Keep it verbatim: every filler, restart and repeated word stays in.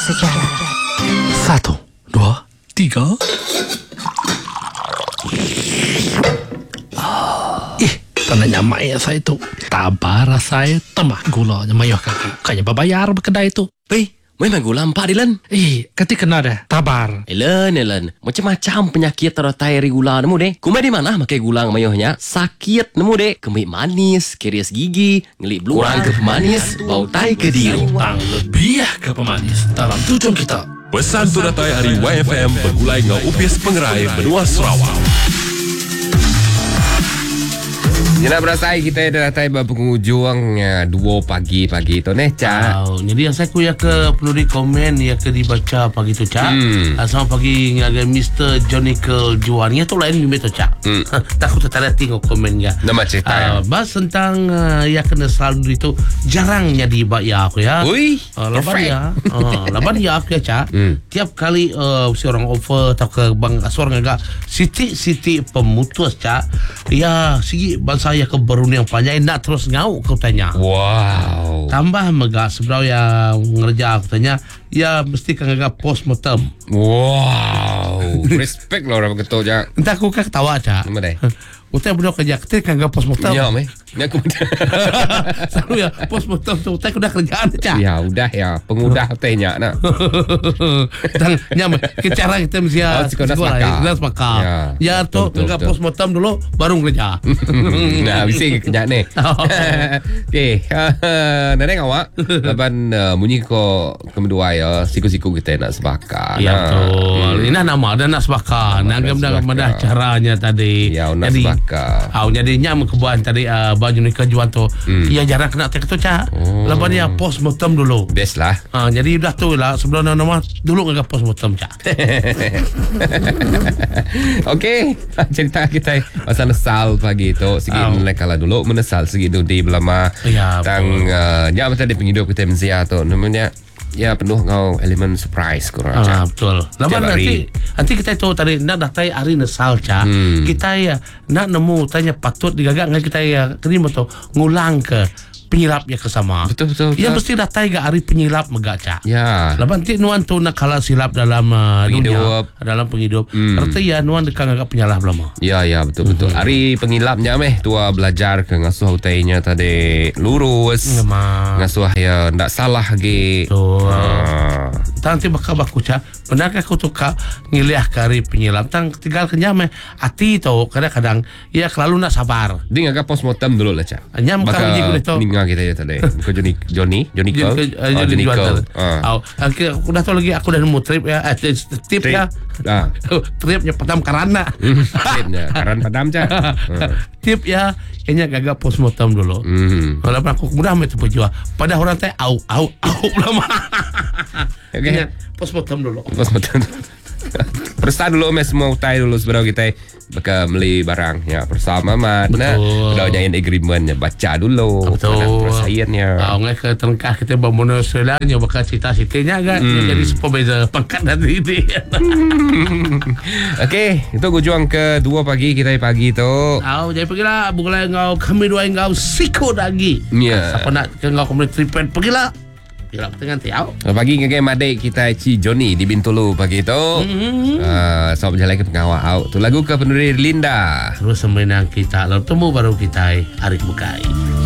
sejarah. Satu, dua, tiga. Ih, tak nak nyamai ya saya tu. Tabar saya temah gulanya mayuh kaki. Kayaknya berbayar berkedai tu. Weh, memang gula empat Dilan. Eh, kati kena dah. Tabar. Elan, Elan. Macam-macam penyakit teratai dari gula nemu deh. Kumai di mana makai gula mayuhnya? Sakit nemu deh. Kemik manis, keris gigi, ngelik beluang ke pemanis, bau tai ke diri. Tang lebih ke pemanis dalam tujuan kita. Pesan turatai hari Y F M bergulai ngau upis pengerai benua Sarawak. Nak berasai kita dah datang berpenghujung dua pagi-pagi tu nih, Cak. Oh, jadi yang saya kuya ke perlu di komen ya ke dibaca pagi tu, Cak. Hmm. Sama pagi ngaga mister Johnny Curl juarnya tu lain gimana tu, Cak. Hmm. Takut tertarik tengok komennya. Nama cerita. Uh, bahas tentang uh, ya kena selalu itu jarangnya di ya aku ya. Ui, uh, laban ya. Uh, laban ya aku ya, Cak. Hmm. Tiap kali uh, si orang offer atau ke bang asor ngaga siti-siti pemutus, Cak. Ya, sigi bangsa saya ke berunding panjang nak terus ngau kau tanya. Wow. Tambah megak seberau yang ngerja aku tanya, ya mesti kan agak post mortem. Wow. Respect lah orang ketua, Cak. Entah aku kan ketawa, Cak. Nama deh. Utai budak kerja ketik kan agak post mortem. Ya, meh. Ni aku selalu ya post mortem tu utai udah kerjaan, Cak. Ya, udah ya. Pengudah tanya nak. Dan nyam cara kita mesti ya sekolah ya sepakat. Ya, ya tu agak post mortem dulu baru kerja. Nah, bisa kerja ni. Okey. Neneng awak laban bunyi ko kedua ya, siku-siku kita nak sepakat. Ya betul. Ini nama ada nak sepakat. Nak gambar caranya tadi. Ya, nak sepakat. Ah, jadi nyam kebuan tadi baju ni kejuan tu. Ya jarang kena tek tu, Cak. Laban dia post mortem dulu. Best lah. Ah, jadi dah tu lah sebelum nama dulu agak post mortem, Cak. Okey, cerita kita pasal nesal pagi tu. Segi oh. Mulai kala dulu menesal segi tu di belama. Ya, tang uh, ya macam di penghidup kita mesti tu namanya ya penuh ngau elemen surprise kurang. Ah, betul. Laban nanti nanti kita tahu tadi nak datai hari nesal, Cak. Hmm. Kita ya nak nemu tanya patut digagak ngan kita ya terima tu ngulang ke penyilap ya kesama. Betul betul. Ya mesti datai ke hari penyilap megak, Cak. Ya. Laban ti nuan tu nak kalah silap dalam uh, dunia, dalam penghidup. Hmm. Arti ya nuan dekat agak penyalah belama. Ya ya betul betul. Hmm. Hari pengilapnya meh tua belajar ke ngasuh utainya tadi lurus. Memang. Ngasuh ya ndak salah ge. Betul. Ah. Tanti bakal baku, Cak. Benarkah aku tukar ngiliah ke hari penyilap tang tinggal kenyam meh ati tu kadang-kadang ya selalu nak sabar. Dia agak post mortem dulu lah, Cak. Nyam kau uji kulit tu. Kita ya tadi. Kau Johnny Johnny Johnny Cole. Oh, Johnny Cole. Oh, aku dah tahu lagi aku dah nemu trip ya. Eh, tip ya. Ah. Tripnya padam karana. Tripnya karan padam, Cak. Tip ya. Kayaknya gagak post mortem dulu. Hmm. Kalau aku mudah itu berjuang. Pada orang teh au au au lama. Okey. Post mortem dulu. Post mortem. Persa dulu mes semua utai dulu sebelum kita bakal beli barang ya bersama mat. Nah, udah nyain agreement ya baca dulu. Betul. Persainnya. Ah, ngai ke tengkah kita bermono selanya bakal cita-citanya agak hmm. jadi sepebeza pangkat dari ini. Okey, itu gujuang ke dua pagi kita pagi tu. Ah, jadi pergilah bukan ngau kami dua ngau siko lagi. Ya. Siapa nak ke ngau kami tripod pergilah. Bila kita nganti au. Pagi ngege madek kita Ci Johnny di Bintulu pagi tu. Mm-hmm. Uh, so berjalan ke pengawal au. Tu lagu ke penulis Linda. Terus semenang kita lalu temu baru kita hari bukai.